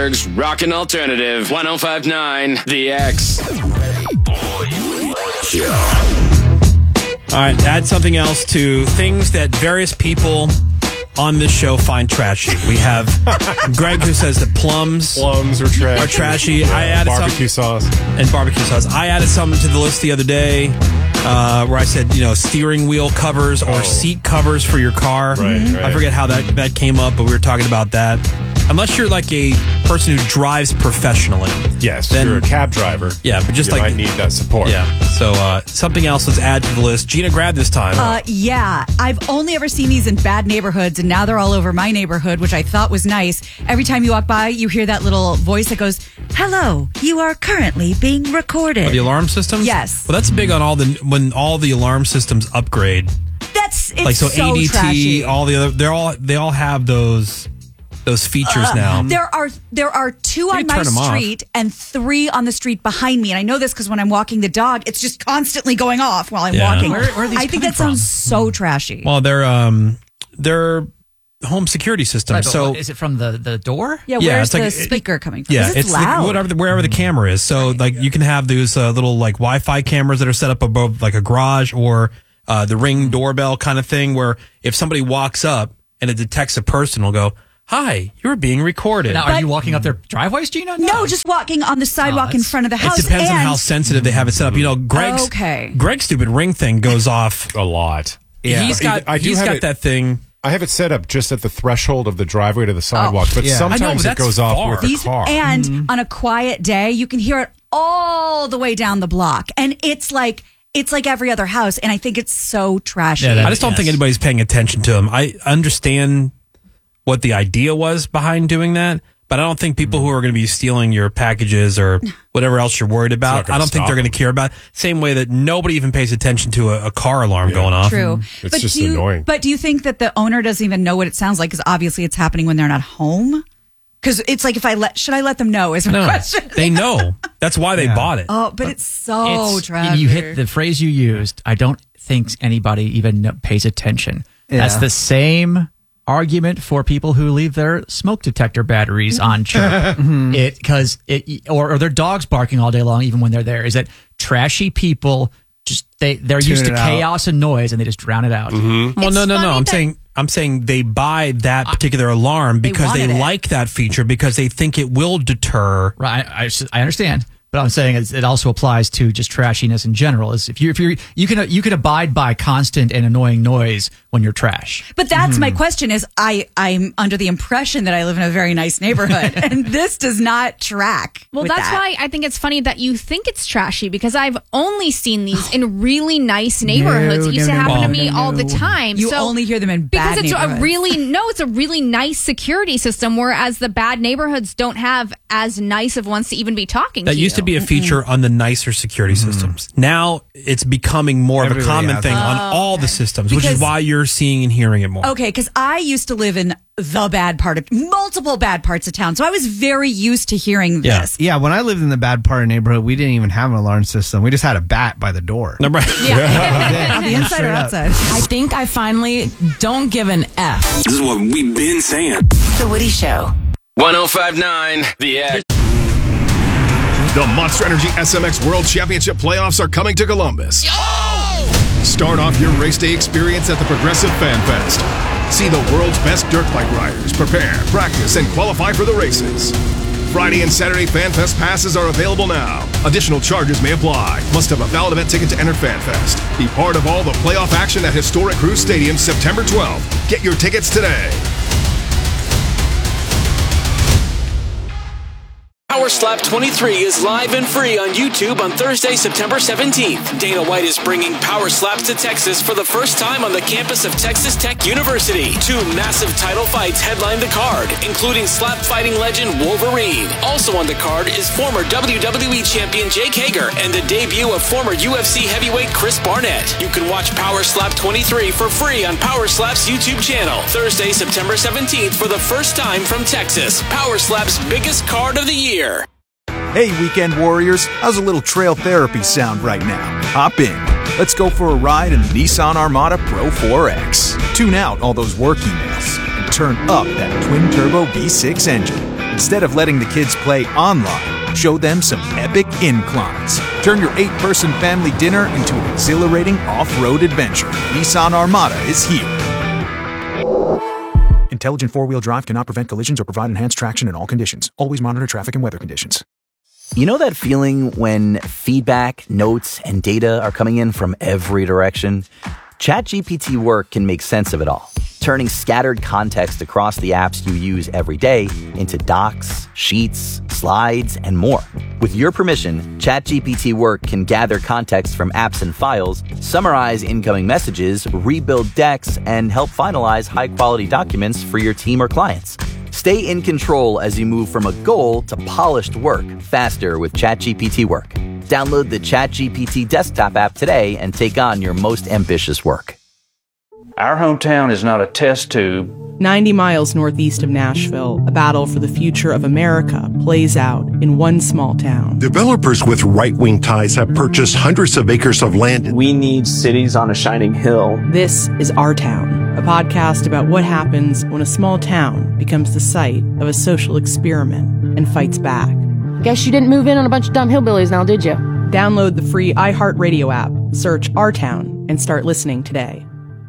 Pittsburgh's rockin' alternative, 105.9 The X. All right, add something else to things that various people on this show find trashy. We have Greg who says that plums are trashy. I added barbecue sauce. And barbecue sauce. I added something to the list the other day where I said, steering wheel covers or seat covers for your car. Right. I forget how that came up, but we were talking about that. Unless you're like a person who drives professionally. Yes, then you're a cab driver. Yeah, but just you like might need that support. Yeah. So something else let's add to the list. Gina, grab this time. Yeah. I've only ever seen these in bad neighborhoods, and now they're all over my neighborhood, which I thought was nice. Every time you walk by, you hear that little voice that goes, "Hello, you are currently being recorded." The alarm systems? Yes. Well, that's big on when all the alarm systems upgrade. It's so so ADT, trashy. all the other, they all have those features now. There are 2 on my street and 3 on the street behind me. And I know this because when I'm walking the dog, it's just constantly going off while I'm walking. Where are these I think that sounds so trashy. Well, they're home security systems. Right, so is it from the door? Yeah, where's the speaker coming from? Yeah, it's loud. Wherever the camera is. So you can have those little like Wi-Fi cameras that are set up above like a garage or the Ring doorbell kind of thing where if somebody walks up and it detects a person, it'll go, "Hi, you're being recorded." Now, are you walking up their driveways, Gina? No, just walking on the sidewalk in front of the house. It depends on how sensitive they have it set up. Greg's stupid Ring thing goes off a lot. Yeah, he's got that thing. I have it set up just at the threshold of the driveway to the sidewalk, but sometimes it goes off with a car. And on a quiet day, you can hear it all the way down the block, and it's like every other house, and I think it's so trashy. Yeah, I just don't think anybody's paying attention to them. I understand what the idea was behind doing that, but I don't think people who are going to be stealing your packages or whatever else you're worried about, I don't think they're going to care about it. Same way that nobody even pays attention to a car alarm going off. True. It's just annoying. But do you think that the owner doesn't even know what it sounds like? Because obviously it's happening when they're not home. Because it's like, should I let them know is my question. They know. That's why they bought it. Oh, but it's so trashy. You hit the phrase you used. I don't think anybody even pays attention. Yeah. That's the same argument for people who leave their smoke detector batteries on church. Or their dogs barking all day long, even when they're there. Is that trashy people they're used to chaos and noise and they just drown it out. Mm-hmm. Well, no. I'm saying they buy that particular alarm because they like that feature because they think it will deter. Right. I understand. But I'm saying it also applies to just trashiness in general. Is if you can abide by constant and annoying noise when you're trash. But that's my question. Is I'm under the impression that I live in a very nice neighborhood, and this does not track. Well, that's why I think it's funny that you think it's trashy because I've only seen these in really nice neighborhoods. It used to happen to me all the time. You only hear them in bad neighborhoods. It's a really nice security system, whereas the bad neighborhoods don't have as nice of ones to even be talking to. That used to be a feature on the nicer security systems. Now it's becoming more of a common thing on all the systems, which is why you're seeing and hearing it more. Okay, because I used to live in multiple bad parts of town, so I was very used to hearing this. Yeah, when I lived in the bad part of the neighborhood, we didn't even have an alarm system. We just had a bat by the door. Right. On the inside or outside? I think I finally don't give an F. This is what we've been saying. The Woody Show. 105.9 The X. The Monster Energy SMX World Championship playoffs are coming to Columbus. Start off your race day experience at the Progressive Fan Fest. See the world's best dirt bike riders prepare, practice, and qualify for the races. Friday and Saturday Fan Fest passes are available now. Additional charges may apply. Must have a valid event ticket to enter Fan Fest. Be part of all the playoff action at Historic Cruise Stadium September 12th. Get your tickets today. Power Slap 23 is live and free on YouTube on Thursday, September 17th. Dana White is bringing Power Slaps to Texas for the first time on the campus of Texas Tech University. 2 massive title fights headline the card, including slap fighting legend Wolverine. Also on the card is former WWE champion Jake Hager and the debut of former UFC heavyweight Chris Barnett. You can watch Power Slap 23 for free on Power Slap's YouTube channel. Thursday, September 17th for the first time from Texas. Power Slap's biggest card of the year. Hey, Weekend Warriors, how's a little trail therapy sound right now? Hop in. Let's go for a ride in the Nissan Armada Pro 4X. Tune out all those work emails and turn up that twin-turbo V6 engine. Instead of letting the kids play online, show them some epic inclines. Turn your 8-person family dinner into an exhilarating off-road adventure. Nissan Armada is here. Intelligent four-wheel drive cannot prevent collisions or provide enhanced traction in all conditions. Always monitor traffic and weather conditions. You know that feeling when feedback, notes, and data are coming in from every direction? ChatGPT Work can make sense of it all, turning scattered context across the apps you use every day into docs, sheets, slides, and more. With your permission, ChatGPT Work can gather context from apps and files, summarize incoming messages, rebuild decks, and help finalize high-quality documents for your team or clients. Stay in control as you move from a goal to polished work faster with ChatGPT Work. Download the ChatGPT desktop app today and take on your most ambitious work. Our hometown is not a test tube. 90 miles northeast of Nashville, a battle for the future of America plays out in one small town. Developers with right-wing ties have purchased hundreds of acres of land. We need cities on a shining hill. This is Our Town, a podcast about what happens when a small town becomes the site of a social experiment and fights back. Guess you didn't move in on a bunch of dumb hillbillies now, did you? Download the free iHeartRadio app, search Our Town, and start listening today.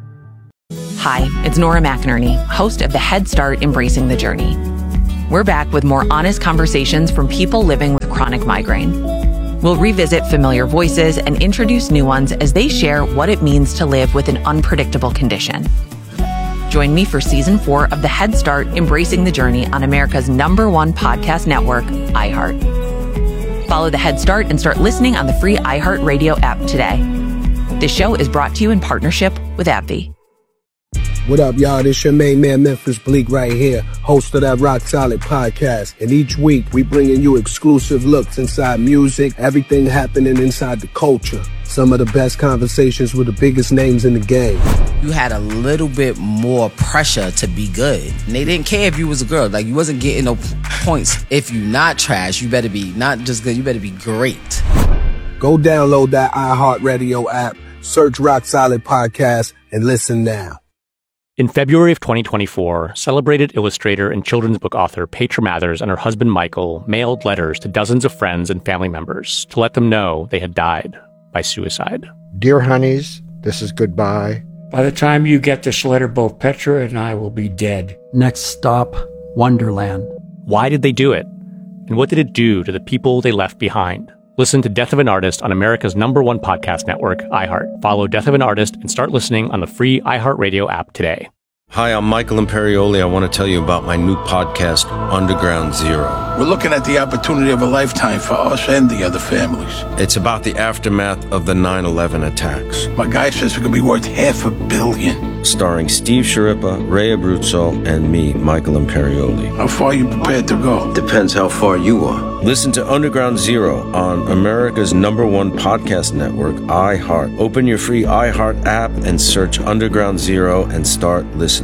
Hi, it's Nora McInerney, host of the Head Start Embracing the Journey. We're back with more honest conversations from people living with chronic migraine. We'll revisit familiar voices and introduce new ones as they share what it means to live with an unpredictable condition. Join me for Season 4 of the Head Start Embracing the Journey on America's #1 podcast network, iHeart. Follow the Head Start and start listening on the free iHeartRadio app today. This show is brought to you in partnership with AbbVie. What up, y'all? This your main man, Memphis Bleak, right here, host of that Rock Solid podcast. And each week, we bringing you exclusive looks inside music, everything happening inside the culture. Some of the best conversations with the biggest names in the game. You had a little bit more pressure to be good. And they didn't care if you was a girl. Like, you wasn't getting no points. If you not trash, you better be not just good, you better be great. Go download that iHeartRadio app, search Rock Solid Podcast, and listen now. In February of 2024, celebrated illustrator and children's book author Petra Mathers and her husband Michael mailed letters to dozens of friends and family members to let them know they had died by suicide. Dear honeys, this is goodbye. By the time you get this letter, both Petra and I will be dead. Next stop, Wonderland. Why did they do it? And what did it do to the people they left behind? Listen to Death of an Artist on America's #1 podcast network, iHeart. Follow Death of an Artist and start listening on the free iHeartRadio app today. Hi, I'm Michael Imperioli. I want to tell you about my new podcast, Underground Zero. We're looking at the opportunity of a lifetime for us and the other families. It's about the aftermath of the 9/11 attacks. My guy says we could be worth $500 million. Starring Steve Sciarippa, Ray Abruzzo, and me, Michael Imperioli. How far are you prepared to go? Depends how far you are. Listen to Underground Zero on America's #1 podcast network, iHeart. Open your free iHeart app and search Underground Zero and start listening.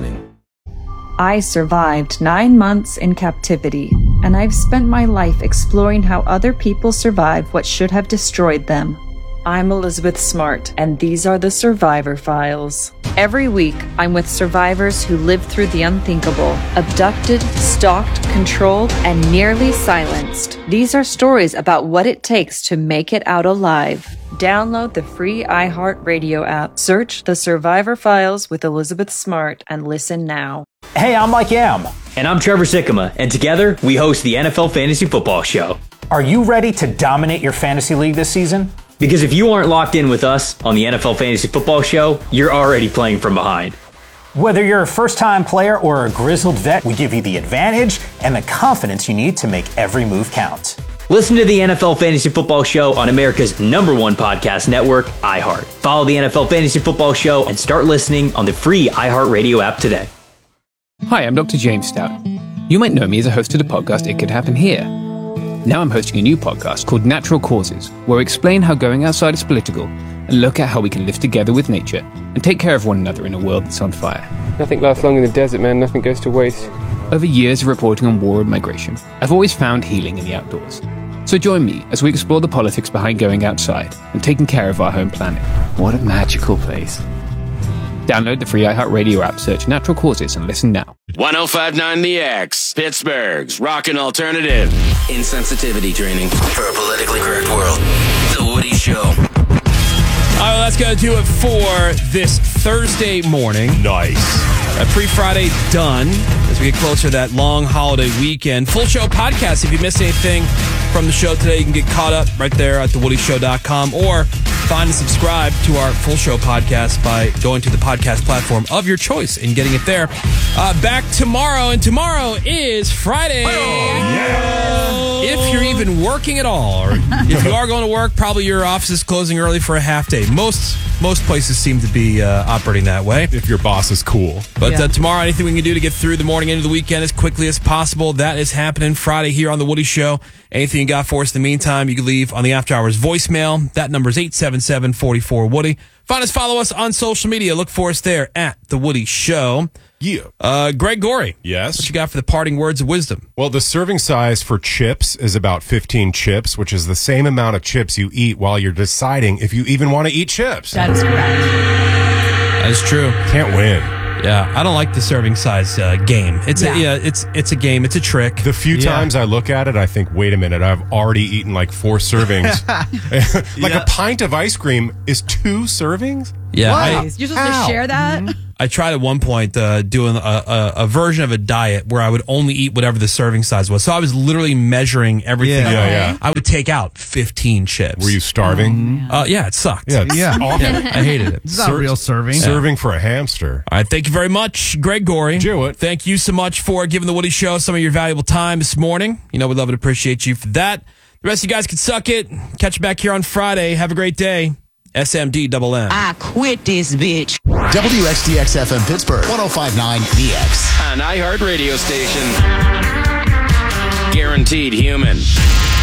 I survived 9 months in captivity, and I've spent my life exploring how other people survived what should have destroyed them. I'm Elizabeth Smart, and these are the Survivor Files. Every week, I'm with survivors who lived through the unthinkable, abducted, stalked, controlled, and nearly silenced. These are stories about what it takes to make it out alive. Download the free iHeartRadio app, search The Survivor Files with Elizabeth Smart, and listen now. Hey, I'm Mike Yam. And I'm Trevor Sikkema, and together we host the NFL Fantasy Football Show. Are you ready to dominate your fantasy league this season? Because if you aren't locked in with us on the NFL Fantasy Football Show, you're already playing from behind. Whether you're a first-time player or a grizzled vet, we give you the advantage and the confidence you need to make every move count. Listen to the NFL Fantasy Football Show on America's #1 podcast network, iHeart. Follow the NFL Fantasy Football Show and start listening on the free iHeartRadio app today. Hi, I'm Dr. James Stout. You might know me as a host of the podcast It Could Happen Here. Now I'm hosting a new podcast called Natural Causes, where I explain how going outside is political and look at how we can live together with nature and take care of one another in a world that's on fire. Nothing lasts long in the desert, man. Nothing goes to waste. Over years of reporting on war and migration, I've always found healing in the outdoors. So join me as we explore the politics behind going outside and taking care of our home planet. What a magical place. Download the free iHeartRadio app, search Natural Causes, and listen now. 105.9 The X, Pittsburgh's rockin' alternative. Insensitivity training for a politically correct world. The Woody Show. All right, let's go do it for this Thursday morning. Nice. Pre-Friday done as we get closer to that long holiday weekend. Full show podcast. If you missed anything from the show today, you can get caught up right there at thewoodyshow.com or find and subscribe to our full show podcast by going to the podcast platform of your choice and getting it there. Back tomorrow, and tomorrow is Friday. If you're even working at all, or if you are going to work, probably your office is closing early for a half day. Most places seem to be operating that way. If your boss is cool. But tomorrow, anything we can do to get through the morning into the weekend as quickly as possible, that is happening Friday here on The Woody Show. Anything you got for us in the meantime, you can leave on the After Hours voicemail. That number is 877-44-WOODY. Find us, follow us on social media. Look for us there at The Woody Show. Yeah. Greg Gorey. Yes? What you got for the parting words of wisdom? Well, the serving size for chips is about 15 chips, which is the same amount of chips you eat while you're deciding if you even want to eat chips. That is correct. That is true. Can't win. Yeah, I don't like the serving size game. It's a game. It's a trick. The few times I look at it, I think, wait a minute, I've already eaten like 4 servings. A pint of ice cream is 2 servings? Yeah. You're supposed to share that? I tried at one point doing a version of a diet where I would only eat whatever the serving size was. So I was literally measuring everything. Yeah. I would take out 15 chips. Were you starving? Yeah, it sucked. Yeah, it's awful. I hated it. It's not a real serving. Serving for a hamster. All right, thank you very much, Greg Gorey. Jewett. Thank you so much for giving the Woody Show some of your valuable time this morning. You know, we love and appreciate you for that. The rest of you guys can suck it. Catch you back here on Friday. Have a great day. SMD-double-M. I quit this bitch. WXDX FM Pittsburgh, 105.9 The X. An iHeart radio station. Guaranteed human.